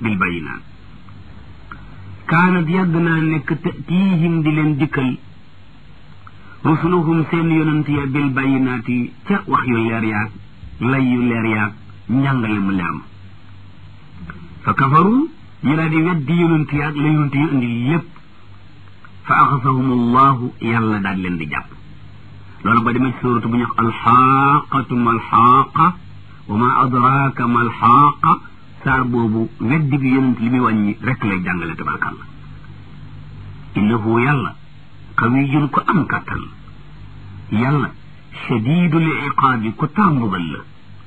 bil bayinaat kaanat yàgg naa nekk ta'tiihim di leen dikkal rusuluhum seen yonent ya bil bayinaati ca wax yu leer yaag lay yu leer yaag njàngale mu leer ma fa kafaru ñu daal di weddi yonent yaag la yonent yu indi lépp fa axasahum allahu yàlla daal leen di jàpp loolu ba demee ci suuratu bu ñu wax alxaaqatu malxaaqa wa ma adraaka malxaaqa saar boobu weddi bi yonent li muy wàññi rek lay jàngale tabarkàlla innahu yàlla qawiyun ko am kàttan yàlla shadidul iqaabi ku tar mbugal la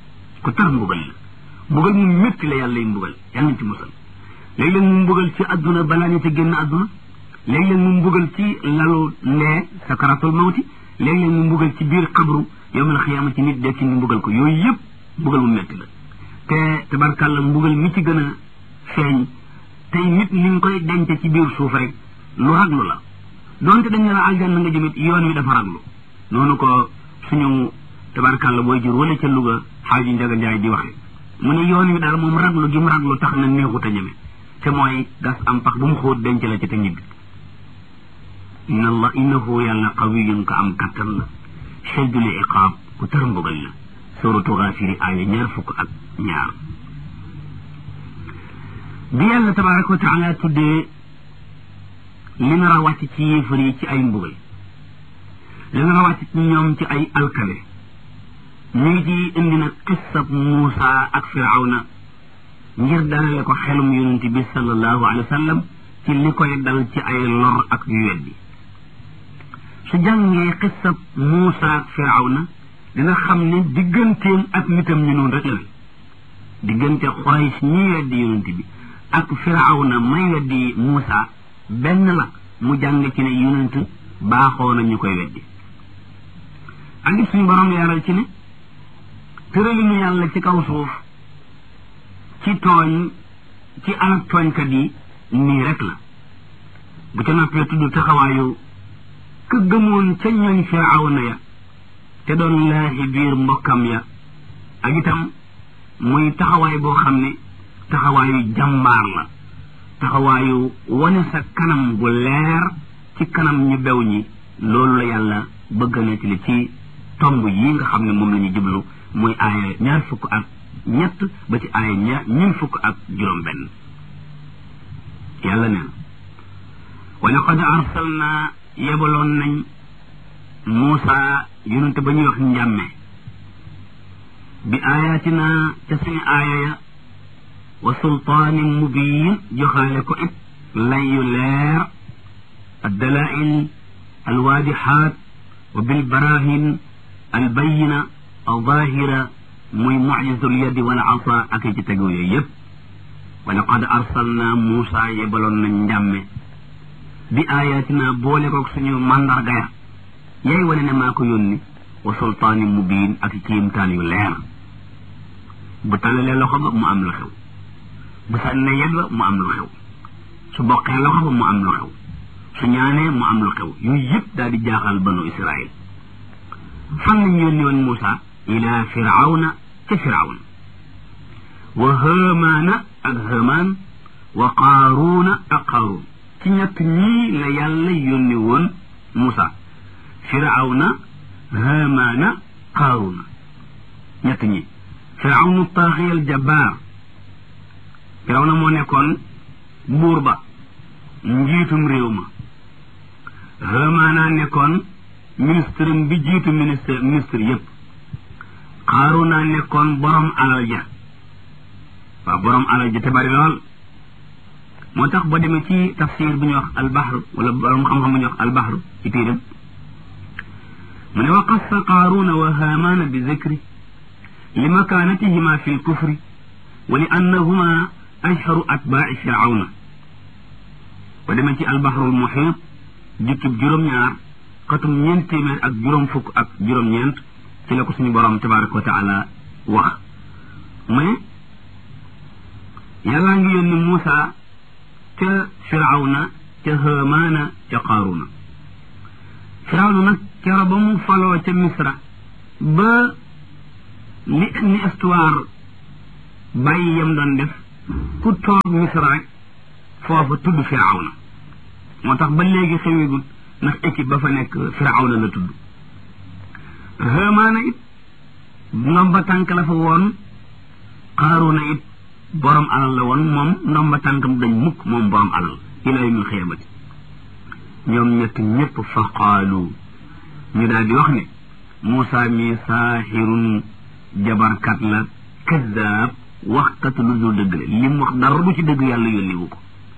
mbugal mu métti la yàlla y mbugal yàlla nañ ci musal léeg-léeg mu mbugal ci adduna balaa ñu te génn adduna léeg-léeg mu mbugal ci lalu lee sakaratul mawti léeg-léeg mu mbugal ci biir xabru yawmal xiyaama ci nit dekki ñu mbugal ko yooyu yëpp mbugal mu métti la te tabarkàlla mbugal mi ci gën a feeñ tey nit ni nga koy denc ci biir suuf rek lu raglu la donte dañ ne la aljanna nga jëmit yoon wi dafa raglu noonu ko suñu tabarkàlla booy jur wala ca Louga xaaju Njaga Njaay di waxe mu ne yoon wi daal moom raglu gi mu raglu tax na neexut a ñeme te mooy gas am pax bu mu xóot denc la ci te ñibbi innahu yàlla qawiyun ko am kattan la shadidul iqaab ku tar mbugal la suratu Gaafiri aaya 22 bi yàlla tabaraka wa taala tuddee li nar a wàcc ci yéefar yi ci ay mbugal li nar a wàcc ci ñoom ci ay alkale ñu ngi ci indi nag qissab Muusa ak Firawna ngir dalale ko xelum yonent bi sallallahu alayhi wa sallam ci li koy dal ci ay lor ak yu weddi su jàngee qissab Muusa ak Firawna dina xam ne digganteem ak nitam ñu noonu rek la diggante Quraysh ñi weddi yonent bi ak Firawna may weddi Muusa benn la mu jàng ci ne yonent baaxoo na ñu koy weddi ak it suñu borom leeral ci ne tëralinu yàlla ci kaw suuf ci tooñ ci alak tooñkat yi nii rek la bu ca noppee tudd taxawaayu ka gëmoon ca ñooñ Firawna ya te doon laahi biir mbokkam ya ak itam muy taxawaay boo xam ne taxawaayu jàmbaar la taxawaayu wane sa kanam bu leer ci kanam ñu bew ñi loolu la yàlla bëgg na ci tomb yi nga xam ne moom la ñu jublu muy aaya 23 ba ci aaya 25 yàlla nee na wa laqad arsalna yebaloon nañ Muusa yonente ba ñuy wax njàmme bi ayatina ca suñu aaya ya wa sultaanin mubiin joxaale ko it lay yu leer addalaa'il alwaadixaat wa bilbarahin albayina alzahira muy mucjizatul yadi wal asa ak ci tegu yooyu yëpp wa laqad arsalna Muusa yebaloon nañ njàmme bi ayatina boole koog suñu mandarga ya yaay wane ne maa ko yónni wa sultaanin mubiin ak kiimtaan yu leer bu talalee loxo ba mu am lu xew bu sànnee yet ba mu am lu xew su boqee loxo ba mu am lu xew su ñaanee mu am lu xew yooyu yëpp daal di jaaxal banu Israil fan lañ yónni woon Muusa ila Firawna ca Firawna wa Haamaana ak Haamaan wa Qaaruuna ak Qaaruun ci ñett ñii la yàlla yónni woon Muusa Firawna Haamaana Qaaruuna ñett ñi Firawna taaxiyal jabbaar Firawna moo nekkoon buur ba njiitum réew ma Haamaana nekkoon ministre bi jiitu ministre yépp Qaaruuna nekkoon borom alal ja waaw borom alal ja te bari lool moo tax boo demee ci tafsir bu ñuy wax albahr wala borom xam-xam bu ñuy wax albahr ci téeram mu ne wa qassa Qaaruuna wa Haamaana bi zikri li makaanatihima fi lkufri wa li annahuma ashharu atbaa'i Firawna boo demee ci albahrul muhiit jukkib juróom-ñaar xatum 400 ak juróom-ñeent ci la ko suñu borom tabaraka wa taala wax mu ne yàllaa ngi yónni Muusa ca Firawna ca Haamaana ca Qaaruuna Firawna nag kero ba mu faloo ca Misra ba li histoire bàyyi yam doon def ku toog Misra rek foofa tudd Firawna moo tax ba léegi xewigul ndax équipe ba fa nekk Firawna la tudd Haamaana it ndomba tànk la fa woon Qaaruuna it borom alal la woon moom ndomba tànkam dañ mukk moom borom alal ila yawmil xiyaamati ñoom ñett ñëpp fa qaalu ñu daal di wax ne Muusaa mi saaxirun jabarkat la kaddaab waxkat lu dul dëgg la lim wax dara du ci dëgg yàlla yónni wu ko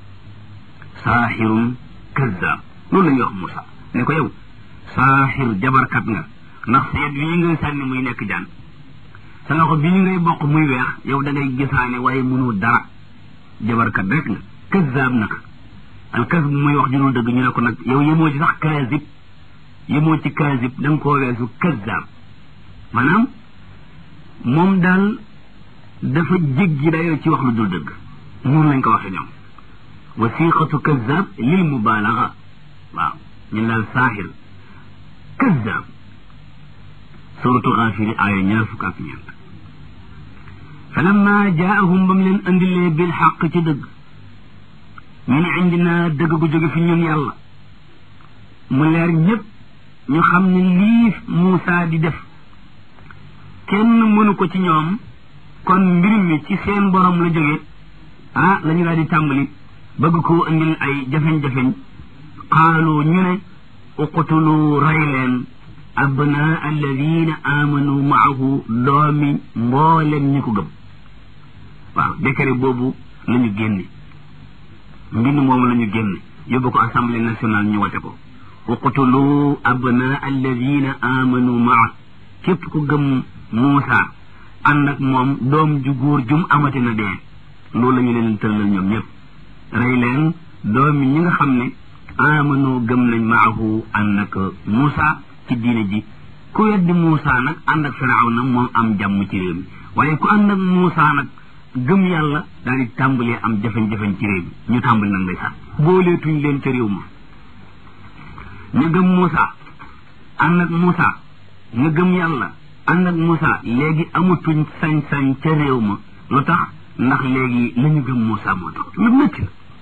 saaxirun kaddaab loolu la ñuy wax Muusaa ne ko yow saaxir jabarkat nga ndax seet bii ngay sànni muy nekk jaan sa loxo bii ngay bokk muy weex yow da ngay gisaane waaye mënoo dara jabarkat rek nga kaddaab nag al kasb muy wax ju dul dëgg ñu ne ko nag yow yemoo ci sax kaazib yemoo ci kaazib da nga koo weesu kaddaab maanaam moom daal dafa jéggi dayoo ci wax lu dul dëgg noonu lañ ko waxee ñoom wasiqatu kaddaab lil mubaalaga waaw ñu daal saaxir kaddaab suratu Gaafir aaya 24 falamma jaahum ba mu leen andilee bil xaq ci dëgg min indina dëgg gu jóge fi ñun yàlla mu leer ñëpp ñu xam ne lii Muusaa di def kenn mënu ko ci ñoom kon mbir mi ci seen borom la jóge la ñu daal di tàmbali bëgg koo indil ay jafeñ-jafeñ qaalu ñu ne uqtulu rey leen abnaa alladina amanu maahu doomi mboolem ñi ko gëm waaw décret boobu la ñu génne mbind moomu la ñu génne yóbbu ko assemblée nationale ñu wate ko uqtulu abnaa alladina amanu maa képp ku gëm Muusaa ànd ak moom doom ju góor jum amati na dee loolu la ñu leen tëral ñoom ñëpp rey leen doomi ñi nga xam ne amanu gëm nañ maahu ànd ak Muusaa ci diine ji ku weddi Muusaa nag ànd ak Firawna moom am jàmm ci réew mi waaye ku ànd ak Muusaa nag gëm yàlla daal di tàmbalee am jafe-jafe ci réew mi ñu tàmbali nag lay sax booleetuñ leen ca réew ma ñu gëm Muusaa ànd ak Muusaa ñu gëm yàlla ànd ak Muusaa léegi amatuñ sañ-sañ ca réew ma lu tax ndax léegi la ñu gëm Muusaa moo tax lu métti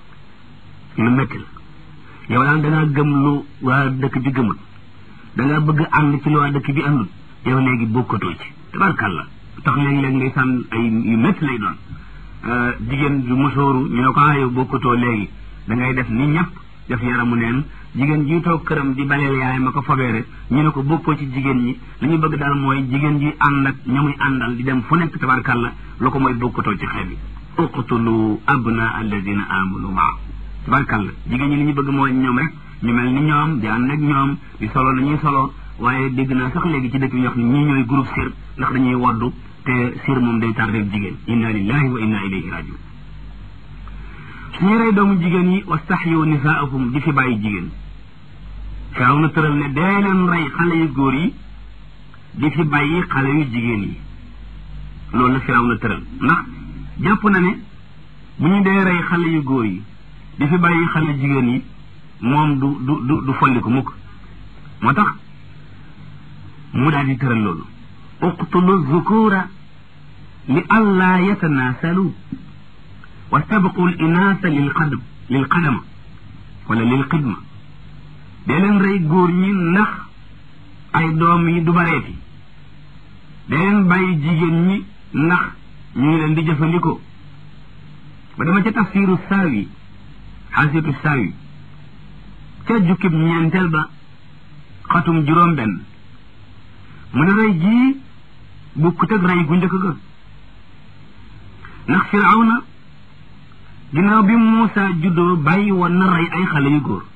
la yow daal dangaa gëm lu waa dëkk bi gëmul dangaa bëgg ànd ci lu waa dëkk bi àndul yow léegi bokkatoo ci tabarkàlla tax léegi-léegi ngay sànn ay yu métti lay doon jigéen ju musóoru ñu ne ko yow bokkatoo léegi da ngay def ni ñëpp def yaramu neen jigéen ji toog këram di baleel yaay ma ko fobeere ñu ne ko bokkoo ci jigéen ñi li ñu bëgg daal mooy jigéen ji ànd ak ña muy àndal di dem fu nekk tabarkàlla lu ko mooy bokkatoo ci xeet bi uqtulu abna alladina amanu maa tabarkàlla jigéen ñi li ñu bëgg mooy ñoom rek ñu mel ni ñoom di ànd ak ñoom di solo nañuy solo waaye dégg naa sax léegi ci dëkk bi wax ni ñii ñooy groupe sir ndax dañuy waddu te sir moom day tardé jigéen inna lillahi wa inna ilayhi rajiun suñu rey doomu jigéen yi wastaxyu nisaahum di fi bàyyi jigéen firaw na tëral ne dee leen rey xale yu góor yi di fi bàyyi xale yu jigéen yi loolu la firaw na tëral ndax jàpp na ne bu ñu dee rey xale yu góor yi di fi bàyyi xale jigéen yi moom du folli ko mukk moo tax mu daal di tëral loolu uqtulu zukura li allaa yatanaasalu wastabqu l inaasa lil qadama wala lil xidma dee leen rey góor ñi ndax ay doom yi du bareeti dee leen bàyyi jigéen ñi ndax ñu ngi leen di jëfandikoo ba dama ca tafsiru saawi xaasitu saawi ca jukkib ñeenteel ba xatum juróom benn mu ne rey jii bukkut ak rey gu njëkk ga ndax Firawna ginnaaw bi Muusaa juddoo bàyyi woon na rey ay xale yu góor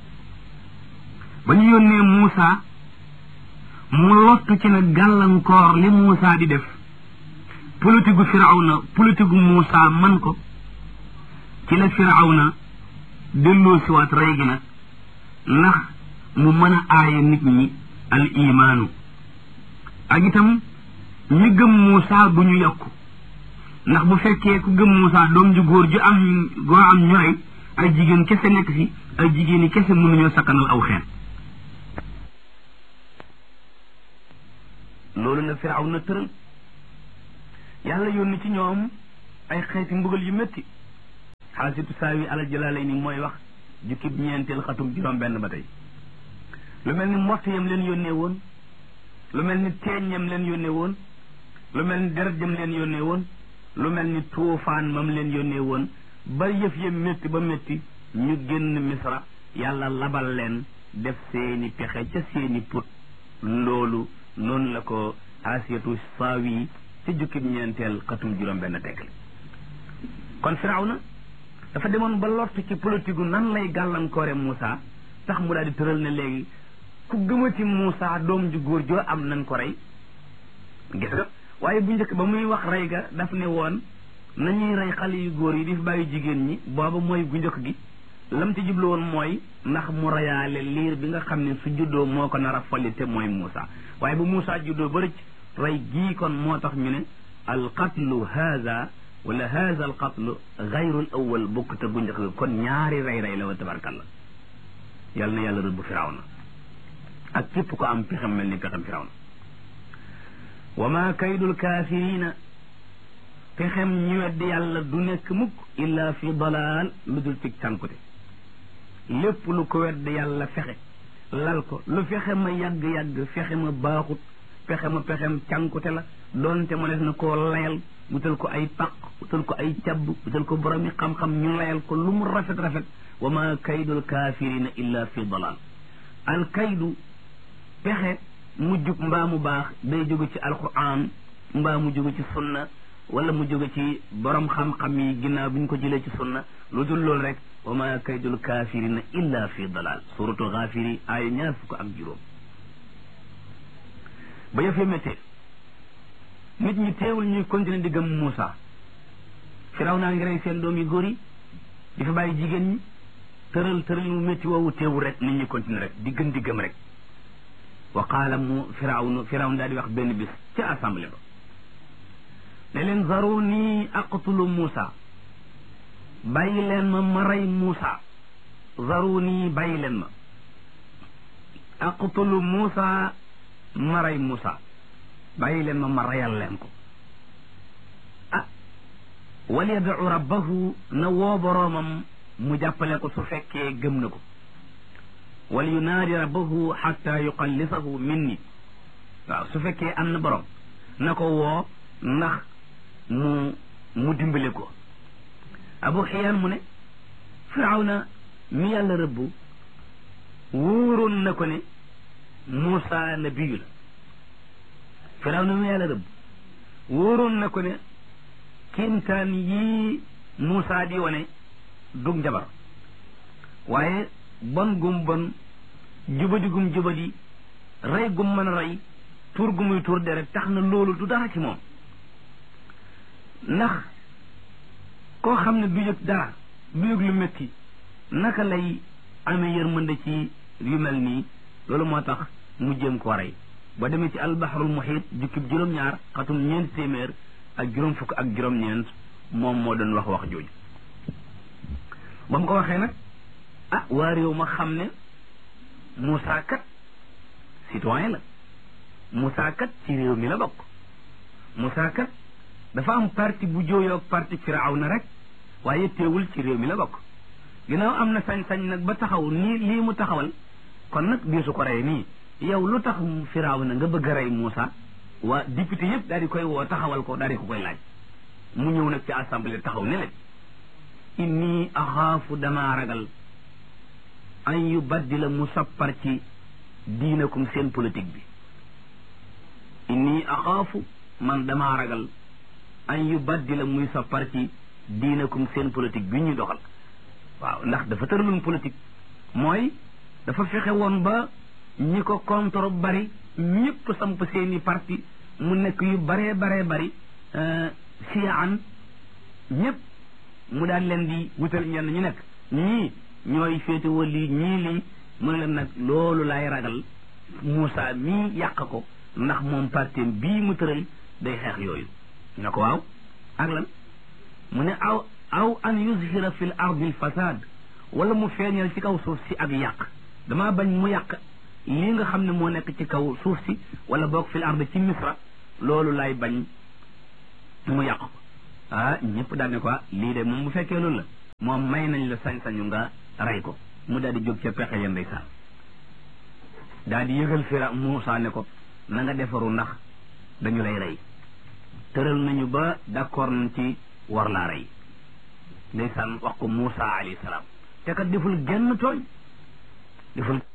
ba ñu yónnee Muusaa mu lottu ci nag gàllankoor li Muusaa di def politique gu Firawna politique gu Muusaa man ko ci la Firawna delloo siwaat rey gi nag ndax mu mën a aaye nit ñi al imaanu ak itam ñi gëm Muusaa bu ñu yokku ndax bu fekkee ku gëm Muusaa doom ju góor ju am ñu rey ay jigéen kese nekk fi ay jigéen yi kese mënuñoo sakkanal aw xeet loolu la Firawna tëral yàlla yónni ci ñoom ay xeeti mbugal yu métti xaasitu saawi alal jalaalay ni mooy wax jukkib ñeenteel xatum juróom benn ba tey lu mel ni mbott yam leen yónnee woon lu mel ni teeñ yam leen yónnee woon lu mel ni deret yam leen yónnee woon lu mel ni tuufaan mam leen yónnee woon ba yëf ya métti ba métti ñu génn misra yàlla labal leen def seeni pexe ca seeni put loolu noonu la ko xaasiyatu saawi ci jukkib ñeenteel xatum juróom benn tekkale kon firawna dafa demoon ba lott ci politique gu nan lay gàllankoore Moussa tax mu daal di tëral ne léegi ku gëmati Moussa doom ju góor joo am nañ ko rey gis nga waaye bu njëkk ba muy wax rey ga daf ne woon nañuy rey xale yu góor yi di fi bàyyi jigéen ñi booba mooy gu njëkk gi lam ci jublu woon mooy ndax mu reyaale liir bi nga xam ne su juddoo moo ko nar a folli te mooy Moussa waaye bu Moussa juddoo ba rëcc rey gii kon moo tax ñu ne al qatlu haza wala haza al qatlu gayrul awal bokk te gu njëkk ga kon ñaari rey la wa tabarkalla yal na yàlla rëbb firawna ak képp ko am pexem mel ni pexem firawna wa ma kaydul kaafirina pexem ñu weddi yàlla du nekk mukk illa fi dalaal lu dul ci cànkute lépp lu ko weddi yàlla fexe lal ko lu fexe ma yàgg-yàgg fexe ma baaxut pexe ma pexem cànkute la doonte mu def na koo layal wutal ko ay paq wutal ko ay cabb wutal ko boromi xam-xam ñu layal ko lu mu rafet wa ma kaydul kaafirina illa fi dalaal al kaydu pexe mu jub mbaa mu baax day jóge ci alquran mbaa mu jóge ci sunna wala mu jóge ci borom xam-xam yi ginnaaw bi ñu ko jëlee ci sunna lu dul loolu rek wa ma kaydul kaafirina illa fi dalal suratu Gaafiri aaya 25 ba yëf ya méttee nit ñi teewul ñuy continuer di gëm Moussa Firawna ngi rey seen doom yu góor yi di fa bàyyi jigéen ñi tëral mu métti woowu teewul rek nit ñi continuer rek di gën di gëm rek wa qaala Firawna daal di wax benn bis ca assemblée ba ne leen zaruni aqtulu Moussa bàyyi leen ma rey Moussa zaruni bàyyi leen ma aqtulu Moussa ma rey Moussa bàyyi leen ma reyal leen ko wal yad'u rabbahu na woo boroomam mu jàppale ko su fekkee gëm na ko wal yunaadi rabbahu xatta yuqallisahu minni waaw su fekkee am na borom na ko woo ndax mu dimbale ko Abu Xiyaan mu ne Firawna mi yàlla rëbbu wóoroon na ko ne Moussa nabiyu la Firawna mi yàlla rëbbu wóoroon na ko ne kéemtaan yii Moussa di wane dug njabar waaye bon gum bon jubadi gum jubadi rey gum mën a rey tuur gu muy tuur deret tax na loolu du dara ci moom ndax koo xam ne du yëg dara du yëg lu métti naka lay amee yërmande ci yu mel nii loolu moo tax mu jéem koo rey ba demee ci albahrul muhit jukkib juróom-ñaar xatum 400 ak juróom fukk ak juróom-ñeent moom moo doon wax jooju ba mu ko waxee nag waa réew ma xam ne Moussa kat citoyen la Moussa kat ci réew mi la bokk Moussa kat dafa am parti bu jooyoog parti Firawna rek waaye teewul ci réew mi la bokk ginnaaw am na sañ-sañ nag ba taxaw nii lii mu taxawal kon nag biisu ko rey nii yow lu tax Firawna nga bëgg a rey Moussa waa député yëpp daal di koy woo taxawal ko daal di ko koy laaj mu ñëw nag ci assemblée taxaw ne leen inni axaafu damaa ragal an yubaddila mu soppar ci diinakum seen politique bi inni axaafu man damaa ragal an yubaddila muy soppar ci diinakum seen politique bi ñuy doxal waaw ndax dafa tëraloon politique mooy dafa fexe woon ba ñi ko contre bari ñëpp samp seeni parti mu nekk yu baree bari siyaan ñëpp mu daal leen di wutal ñenn ñu nekk ñii ñooy féetewoo lii ñii lii mu ne leen nag loolu laay ragal Moussa mii yàq ko ndax moom parti bii mu tëral day xeex yooyu ne ko waaw ak lan mu ne aw an yuzhira fi l ardi l fasad wala mu feeñal ci kaw suuf si ak yàq damaa bañ mu yàq lii nga xam ne moo nekk ci kaw suuf si wala boog fi l ardi ci misra loolu laay bañ mu yàq ko ñëpp daal ne ko lii de moom bu fekkee loolu la moom may nañ la sañ-sañu nga rey ko mu daal di jóg ca pexe ya ndeysaan daal di yëgal Muusaa ne ko na nga defaru ndax dañu lay rey tëral nañu ba d'accord nañ ci war laa rey ndeysaan wax ko Muusaa alayhi salaam te kat deful genn tooñ deful